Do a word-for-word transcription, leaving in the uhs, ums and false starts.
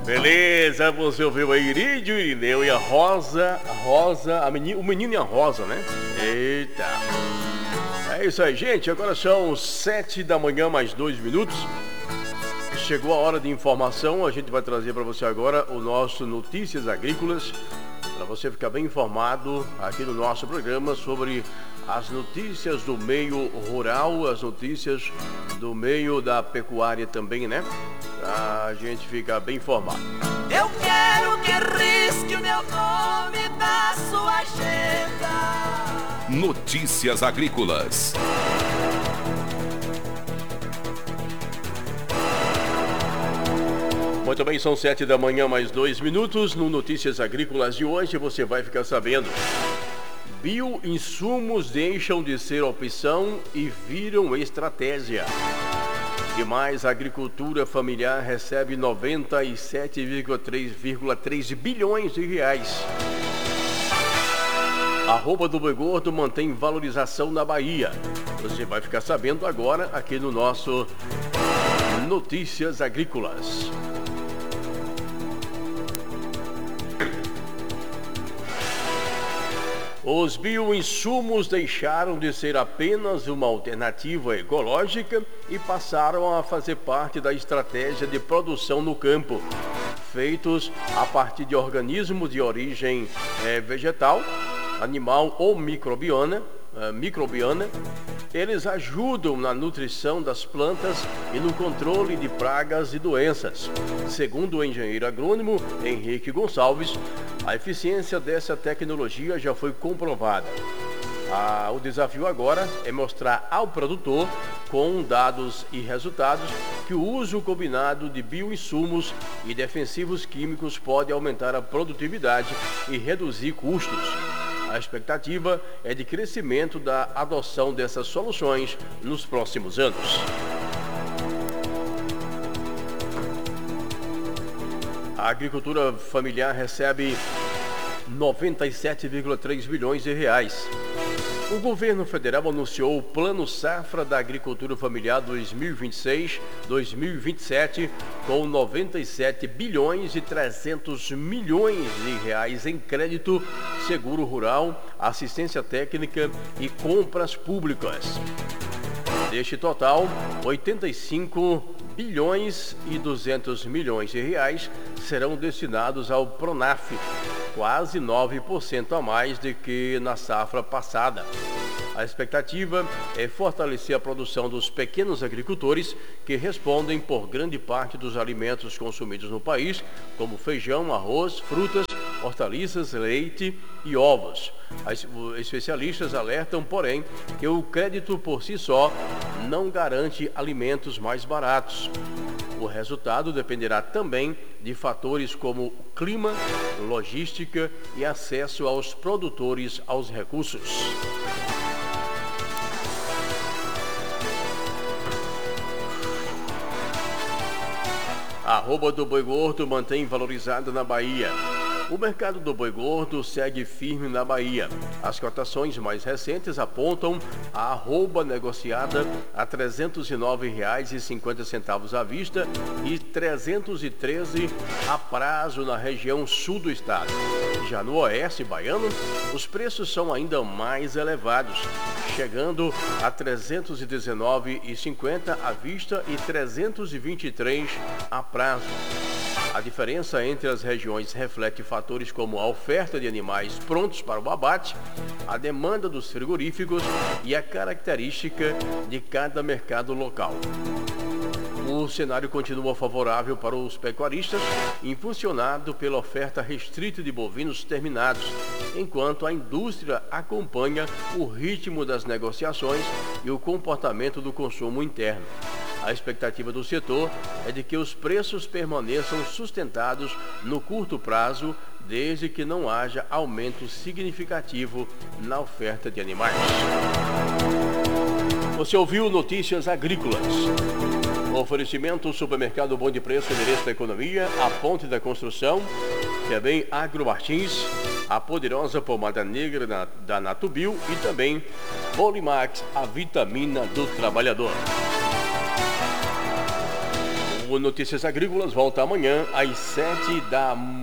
Beleza, você ouviu aí Irídio, Irineu e a Rosa, a Rosa, a menina, o menino e a Rosa, né? Eita. É isso aí, gente, agora são sete da manhã, mais dois minutos. Chegou a hora de informação, a gente vai trazer para você agora o nosso Notícias Agrícolas, para você ficar bem informado aqui no nosso programa sobre as notícias do meio rural, as notícias do meio da pecuária também, né? A gente fica bem informado. Eu quero que risque o meu nome da sua agenda. Notícias Agrícolas. Muito bem, são sete da manhã, mais dois minutos. No Notícias Agrícolas de hoje você vai ficar sabendo: bioinsumos deixam de ser opção e viram estratégia. E mais, a agricultura familiar recebe noventa e sete vírgula três bilhões de reais. Arroba do Boi Gordo mantém valorização na Bahia. Você vai ficar sabendo agora aqui no nosso Notícias Agrícolas. Os bioinsumos deixaram de ser apenas uma alternativa ecológica e passaram a fazer parte da estratégia de produção no campo. Feitos a partir de organismos de origem é, vegetal, animal ou microbiana, é, microbiana, eles ajudam na nutrição das plantas e no controle de pragas e doenças. Segundo o engenheiro agrônomo Henrique Gonçalves, a eficiência dessa tecnologia já foi comprovada. Ah, o desafio agora é mostrar ao produtor, com dados e resultados, que o uso combinado de bioinsumos e defensivos químicos pode aumentar a produtividade e reduzir custos. A expectativa é de crescimento da adoção dessas soluções nos próximos anos. A agricultura familiar recebe noventa e sete vírgula três bilhões de reais. O governo federal anunciou o Plano Safra da Agricultura Familiar dois mil e vinte e seis a dois mil e vinte e sete com noventa e sete bilhões e trezentos milhões de reais em crédito, seguro rural, assistência técnica e compras públicas. Deste total, oitenta e cinco bilhões e duzentos milhões de reais serão destinados ao Pronaf, quase nove por cento a mais do que na safra passada. A expectativa é fortalecer a produção dos pequenos agricultores, que respondem por grande parte dos alimentos consumidos no país, como feijão, arroz, frutas, hortaliças, leite e ovos. As especialistas alertam, porém, que o crédito por si só não garante alimentos mais baratos. O resultado dependerá também de fatores como clima, logística e acesso aos produtores aos recursos. A arroba do Boi Gordo mantém valorizada na Bahia. O mercado do boi gordo segue firme na Bahia. As cotações mais recentes apontam a arroba negociada a trezentos e nove reais e cinquenta centavos à vista e trezentos e treze a prazo na região sul do estado. Já no oeste baiano, os preços são ainda mais elevados, chegando a trezentos e dezenove reais e cinquenta centavos à vista e trezentos e vinte e três reais a prazo. A diferença entre as regiões reflete fatores como a oferta de animais prontos para o abate, a demanda dos frigoríficos e a característica de cada mercado local. O cenário continua favorável para os pecuaristas, impulsionado pela oferta restrita de bovinos terminados, enquanto a indústria acompanha o ritmo das negociações e o comportamento do consumo interno. A expectativa do setor é de que os preços permaneçam sustentados no curto prazo, desde que não haja aumento significativo na oferta de animais. Você ouviu Notícias Agrícolas. Oferecimento: Supermercado Bom de Preço, Endereço da Economia, a Ponte da Construção, também Agro Martins, a poderosa pomada negra na, da Natubio e também Polimax, a vitamina do trabalhador. O Notícias Agrícolas volta amanhã às sete da